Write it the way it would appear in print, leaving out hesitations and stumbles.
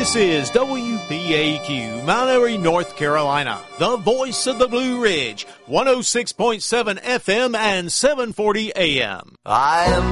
This is WPAQ, Mount Airy, North Carolina, the voice of the Blue Ridge, 106.7 FM and 740 AM. I am